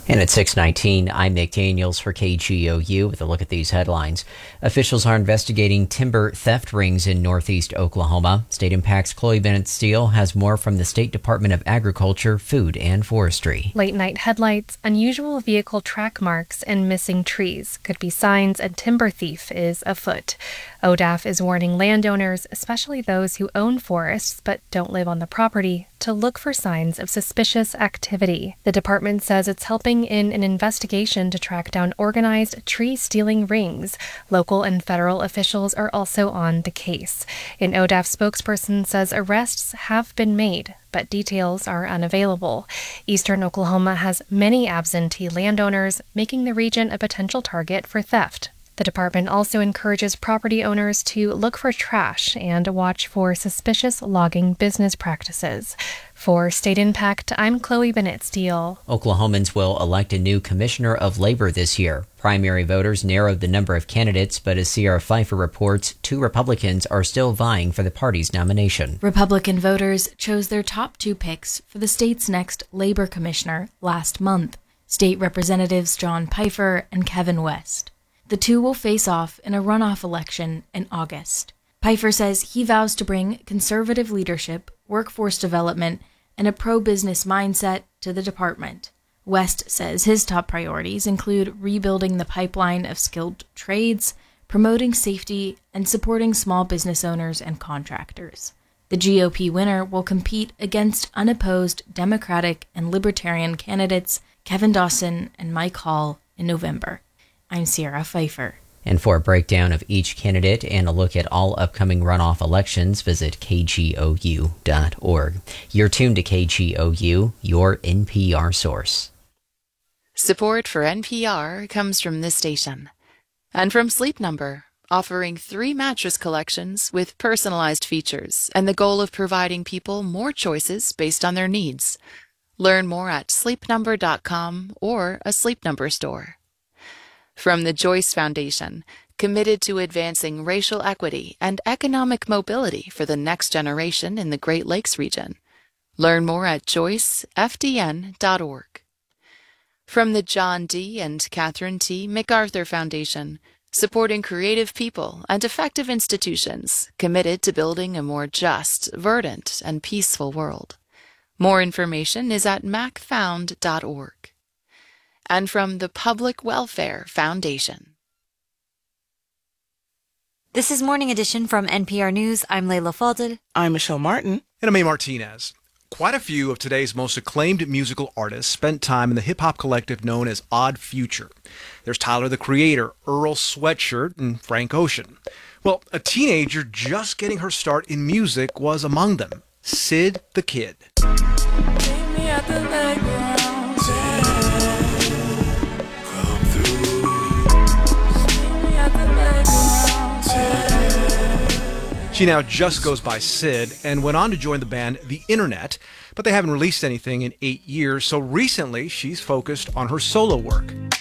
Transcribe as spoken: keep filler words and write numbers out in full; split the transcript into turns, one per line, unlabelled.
And at six nineteen, I'm Nick Daniels for K G O U with a look at these headlines. Officials are investigating timber theft rings in northeast Oklahoma. State Impact's Chloe Bennett Steele has more from the State Department of Agriculture, Food, and Forestry.
Late night headlights, unusual vehicle track marks, and missing trees could be signs a timber thief is afoot. O D A F is warning landowners, especially those who own forests but don't live on the property, to look for signs of suspicious activity. The department says it's helping in an investigation to track down organized tree-stealing rings. Local and federal officials are also on the case. An O D A F spokesperson says arrests have been made, but details are unavailable. Eastern Oklahoma has many absentee landowners, making the region a potential target for theft. The department also encourages property owners to look for trash and watch for suspicious logging business practices. For State Impact, I'm Chloe Bennett Steele.
Oklahomans will elect a new commissioner of labor this year. Primary voters narrowed the number of candidates, but as Sierra Pfeiffer reports, two Republicans are still vying for the party's nomination.
Republican voters chose their top two picks for the state's next labor commissioner last month, State Representatives John Pfeiffer and Kevin West. The two will face off in a runoff election in August. Pfeiffer says he vows to bring conservative leadership, workforce development, and a pro-business mindset to the department. West says his top priorities include rebuilding the pipeline of skilled trades, promoting safety, and supporting small business owners and contractors. The G O P winner will compete against unopposed Democratic and Libertarian candidates Kevin Dawson and Mike Hall in November. I'm Sierra Pfeiffer.
And for a breakdown of each candidate and a look at all upcoming runoff elections, visit K G O U dot org. You're tuned to K G O U, your N P R source.
Support for N P R comes from this station and from Sleep Number, offering three mattress collections with personalized features and the goal of providing people more choices based on their needs. Learn more at sleep number dot com or a Sleep Number store. From the Joyce Foundation, committed to advancing racial equity and economic mobility for the next generation in the Great Lakes region. Learn more at joyce f d n dot org. From the John D. and Catherine T. MacArthur Foundation, supporting creative people and effective institutions committed to building a more just, verdant, and peaceful world. More information is at mac found dot org. And from the Public Welfare Foundation.
This is Morning Edition from N P R News. I'm Layla Falded.
I'm Michelle Martin.
And I'm A. Martinez. Quite a few of today's most acclaimed musical artists spent time in the hip-hop collective known as Odd Future. There's Tyler, the Creator, Earl Sweatshirt, and Frank Ocean. Well, a teenager just getting her start in music was among them, Syd the Kid.
Meet me at the playground.
She now just goes by Syd and went on to join the band The Internet, but they haven't released anything in eight years, so recently she's focused on her solo work.